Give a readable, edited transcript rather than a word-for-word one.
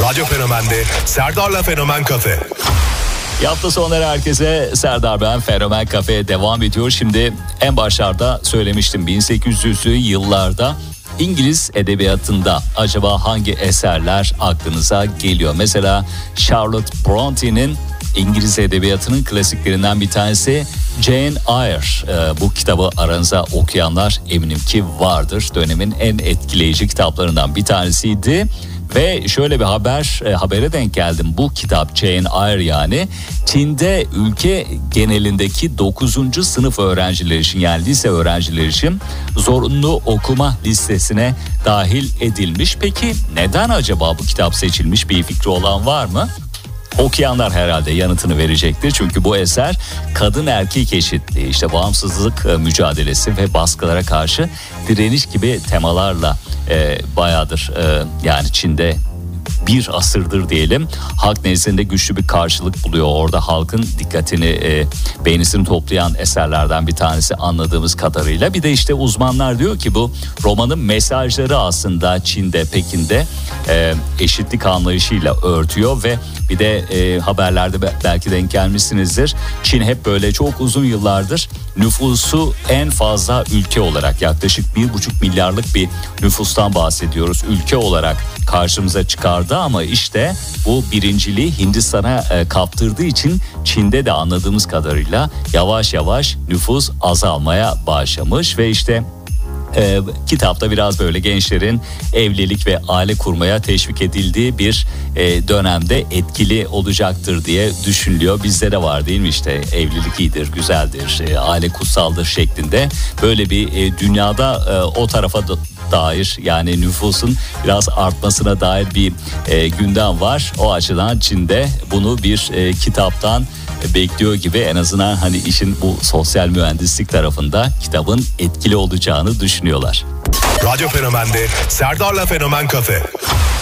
Radyo Fenomen'de Serdar'la Fenomen Kafe. Hafta sonları herkese, Serdar ben, Fenomen Kafe devam ediyor. Şimdi en başlarda söylemiştim, 1800'lü yıllarda İngiliz edebiyatında acaba hangi eserler aklınıza geliyor? Mesela Charlotte Bronte'nin İngiliz edebiyatının klasiklerinden bir tanesi Jane Eyre. Bu kitabı aranıza okuyanlar eminim ki vardır. Dönemin en etkileyici kitaplarından bir tanesiydi. Ve şöyle bir habere denk geldim. Bu kitap Jane Eyre, yani Çin'de ülke genelindeki 9. sınıf öğrencileri için, yani lise öğrencileri için zorunlu okuma listesine dahil edilmiş. Peki neden acaba bu kitap seçilmiş, bir fikri olan var mı? Okuyanlar herhalde yanıtını verecektir. Çünkü bu eser kadın erkek eşitliği, işte bağımsızlık mücadelesi ve baskılara karşı direniş gibi temalarla bayağıdır yani Çin'de bir asırdır diyelim halk nezdinde güçlü bir karşılık buluyor. Orada halkın dikkatini, beğenisini toplayan eserlerden bir tanesi anladığımız kadarıyla. Bir de işte uzmanlar diyor ki bu romanın mesajları aslında Çin'de, Pekin'de eşitlik anlayışıyla örtüyor ve bir de haberlerde belki denk gelmişsinizdir. Çin hep böyle çok uzun yıllardır nüfusu en fazla ülke olarak, yaklaşık 1,5 milyarlık bir nüfustan bahsediyoruz. Ülke olarak karşımıza çıkardı ama işte bu birinciliği Hindistan'a kaptırdığı için Çin'de de anladığımız kadarıyla yavaş yavaş nüfus azalmaya başlamış ve işte kitapta biraz böyle gençlerin evlilik ve aile kurmaya teşvik edildiği bir dönemde etkili olacaktır diye düşünülüyor. Bizde de var değil mi, işte evlilik iyidir, güzeldir, aile kutsaldır şeklinde böyle bir dünyada o tarafa dair, yani nüfusun biraz artmasına dair bir gündem var. O açıdan Çin'de bunu bir kitaptan bekliyor gibi, en azından hani işin bu sosyal mühendislik tarafında kitabın etkili olacağını düşünüyorlar. Radyo Fenomen'de Serdar'la Fenomen Kafe.